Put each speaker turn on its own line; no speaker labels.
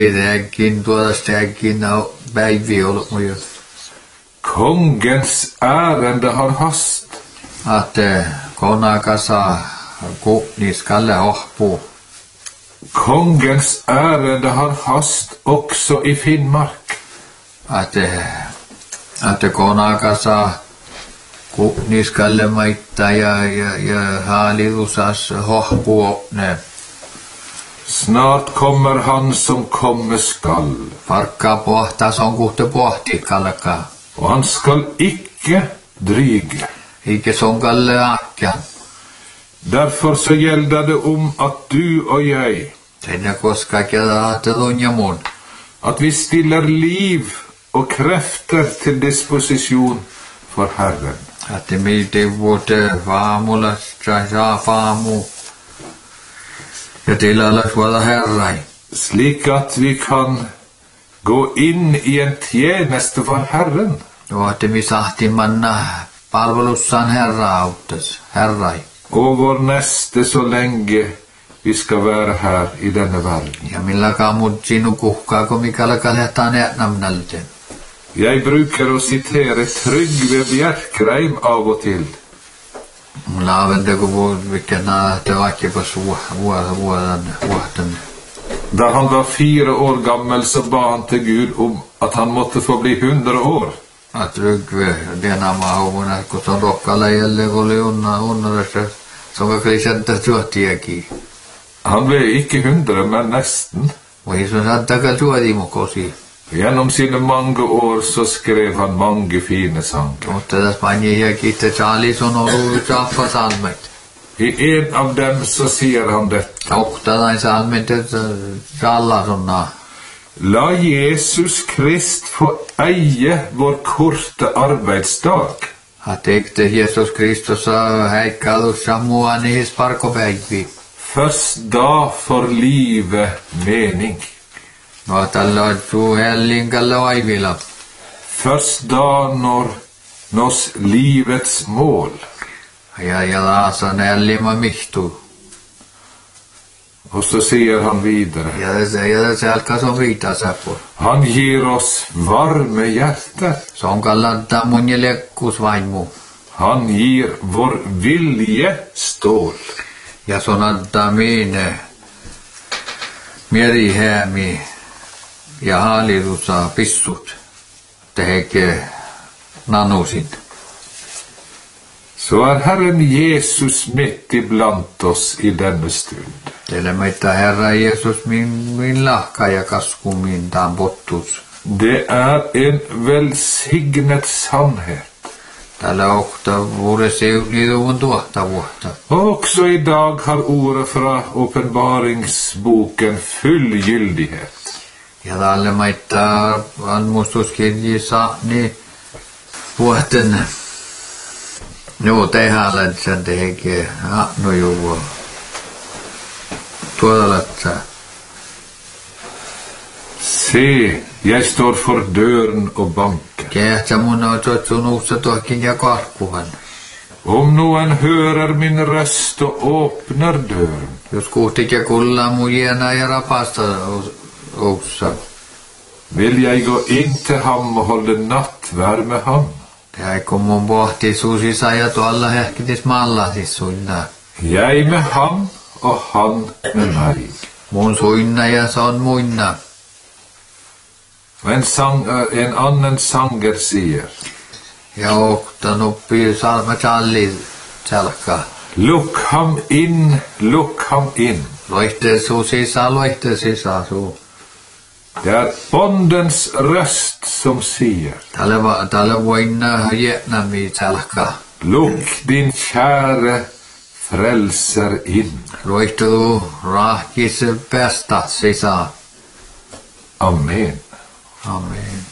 Pidäkin tuoda sitäkin päiviä ollut muja.
Kongens ärende har hast.
Att konakasa niskalle hohpuu.
Kongens ärende har hast också i Finnmark.
Att konakasa niskalle maittaa ja hallitusas hohpuu ne.
Snart kommer han som komme skall.
Farkkaa pohtaa, se on kuhte pohtikallekaan.
Och han skall icke dryge.
Ike se on kalle akka.
Därför så gällde det om att du och jag,
Tänne koska kelattelun ja mun.
att vi stiller liv och krafter till disposition för Herren.
Att miltä vuote vaamulla saa vaamu. Ja tilalla suola herrai.
Slik att vi kan gå in i en tjänst för Herren.
Ja että mi sahti manna palvelussaan herrai.
Och vår näste så länge vi ska vara här i denna värld.
Ja milläkaan mut sinu kuhkaako mikäläkään lehtaan äänämnälten.
Jag brukar att citera Tryggve Bjerkreim av och till.
Mulla avendeko vilken te vaikka vuoden.
Da han var 4 år gammel så bad han till Gud om att han måtte få bli 100 år.
Att Tryggve denna maahuvuna, kun se on rokkalla jälleen, kun oli unnaressa, se on kriisäntä tuottiakin.
Han blev ikke 100, men nesten.
Voi se on saattaa tuotimukosi.
Gjennom sine mange år så skrev han mange fine sanger.
Mutta tässä maniakin, että Charles on ollut salmet.
I en av dem så sier han dette.
Ohtalain salmet, että Charles on
La Jesus Krist få eie vår korte arbeidsdag.
Att ekte Jesus Kristus häikkailussa mua niihin parkopäiviin.
Først da får livet mening.
No tällä on suu hellinkällä vaivilla.
Først da nås livets mål.
Ja laasa nällimä mihtuu.
Och så säger han vidare.
Ja se alkaa som viitaa på.
Han ger oss varme hjärtan.
Se on kallantaa mun ja lekkusvaimu.
Han ger vår vilje stål.
Ja se on antaa miine mierihäämi ja hallitusa pissut. Teheke nanusin.
Så Herren Jesus mitt iblant oss i denne stund.
Teille meitä Herra Jeesus min lahka ja kasku min taan pottus.
Det en välsignet sannhet.
Tällä ohta vuode seuliduvun tuotta vuotta.
Också idag har ordet fra åpenbaringsboken full gyldighet.
Ja tälle meitä anmustuskirjissa niin vuoten. Joo, tehdään sen tehekee. No joo. Tuolla
Se, jag står för dörren och bankar.
Kähtsä mun on totsunuussa tohkin ja karkkuhan.
Om någon hörer min röst och öppnar dörren.
Jos kuhtik ja kullaa mun jienaa ja rapasta oussa.
Vill jag gå in till ham och hålla nattvärd med ham.
Tämä kun mun pohti suusissa ja tuolla hehkitis mallasis suinna.
Jag med ham och han med mig.
Mun suinna ja se on muinna.
En annan sanger säger.
Ja oktan uppii salma Charlie selkä.
Look ham in, look ham in.
Loihte sisään suu.
Det bondens röst som säger.
Tälle voinna Vietnami selkä.
Look din käre frälser in.
Loihtu rahkis bästa sisään.
Amen.
Amen.